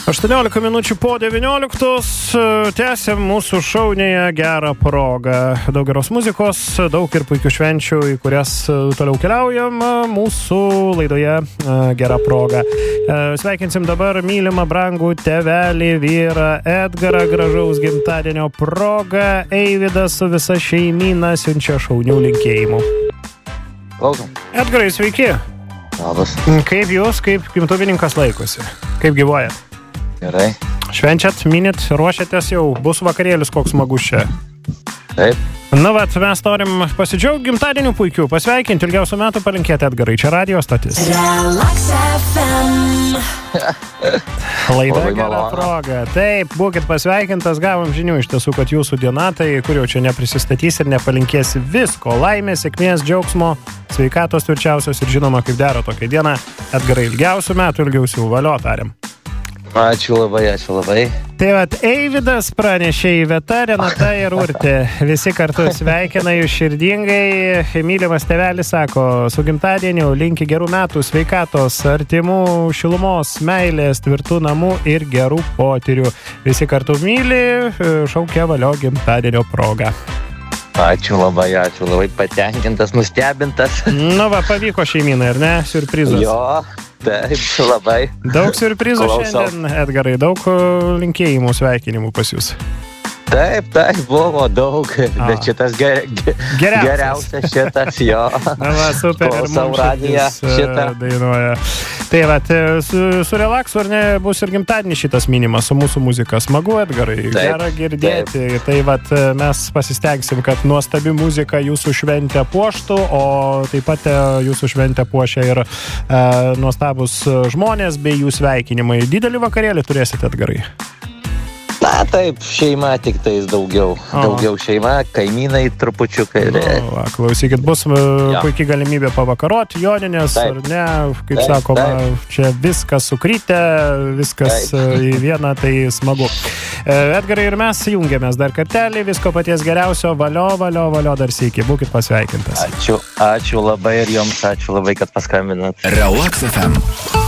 18 minučių po 19. Tęsiam mūsų šaunėje gerą progą. Daug geros muzikos, daug ir puikių švenčių, į kurias toliau keliaujam mūsų laidoje gerą progą. Sveikinsim dabar mylimą brangų tėvelį, vyrą Edgarą, gražaus gimtadienio proga. Eivydas su visa šeimyna siunčia šaunių linkėjimų. Klausom. Edgarai, sveiki. Labas. Kaip jūs, kaip gimtuvininkas laikosi? Kaip gyvuojat? Gerai. Švenčiat, minit, ruošiatės jau, bus vakarėlis koks smagus čia. Taip. Na, vat, mes norim pasidžiaugti gimtadieniu puikiu, pasveikinti, ilgiausių metų palinkėti Edgarai, čia radio stotis. Relax FM. Laida gera proga. Taip, būkit pasveikintas, gavom žinių iš tiesų, kad jūsų diena, tai kur jau čia neprisistatys ir nepalinkėsi visko, laimės, sėkmės, džiaugsmo, sveikatos tvirčiausios ir žinoma, kaip dera tokia diena. Edgarai, ilgiausių metų, ilgiausių, valio tariam. Ačiū labai. Tai vat, Eivydas pranešė Iveta, Renata ir Urtė. Visi kartu sveikina jūs širdingai. Mylimas tėvelis sako, su gimtadieniu linki gerų metų, sveikatos, artimų šilumos, meilės, tvirtų namų ir gerų potyrių. Visi kartu myli, šaukia valio gimtadienio progą. Ačiū labai, patenkintas, nustebintas. Nu va, pavyko šeimynai, ar ne? Siurprizas. Jo, taip, labai. Daug siurprizų Klausau. šiandien, Edgarai, daug linkėjimų, sveikinimų pas jūs. Taip, buvo daug, bet šitas geriausias šitas, jo. Na va, super, ir Klausau mums radiją šitą. dainuoja. Tai va, su relaksu ar ne bus ir gimtadienis šitas minimas su mūsų muzika. Smagu, Edgarai, gera girdėti. Taip. Tai va, mes pasistengsim, kad nuostabi muzika jūsų šventę puoštų, o taip pat jūsų šventę puošia ir nuostabus žmonės bei jų sveikinimai. Didelį vakarėlį turėsite, Edgarai? Na taip, šeima tik tais daugiau šeima, kaimynai trupučiukai. Va, klausykit, bus puikiai galimybė pavakaroti, joninės, Taip. ar ne, kaip Taip, sakoma, taip. čia viskas sukrytę, viskas į vieną, tai smagu. Edgarai, ir mes jungiamės dar kartelį, visko paties geriausio, valio dar sykį, būkit pasveikintas. Ačiū labai ir jums, ačiū labai, kad paskambinat. Relax FM.